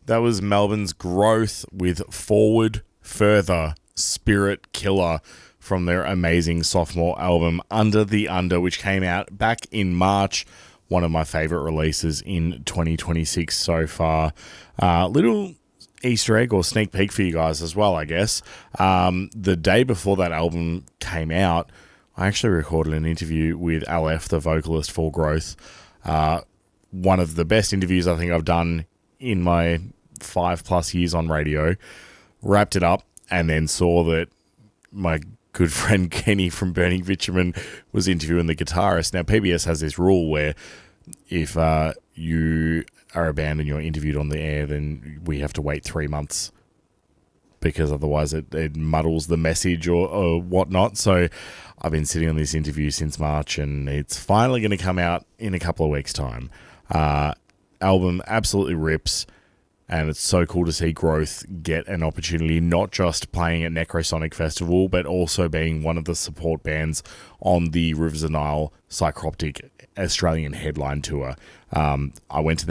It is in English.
That was Melbourne's Growth with Forward, Further, Spirit Killer from their amazing sophomore album Under the Under, which came out back in March. One of my favourite releases in 2026 so far. Little Easter egg or sneak peek for you guys as well, I guess. The day before that album came out, I actually recorded an interview with Aleph, the vocalist for Growth. One of the best interviews I think I've done in my 5+ years on radio. Wrapped it up and then saw that my good friend Kenny from Burning Bitumen was interviewing the guitarist. Now, PBS has this rule where if you are a band and you're interviewed on the air, then we have to wait 3 months because otherwise it muddles the message or whatnot. So I've been sitting on this interview since March and it's finally going to come out in a couple of weeks' time. Album absolutely rips. And it's so cool to see Growth get an opportunity, not just playing at Necrosonic Festival, but also being one of the support bands on the Rivers of Nile Psychroptic Australian headline tour. I went to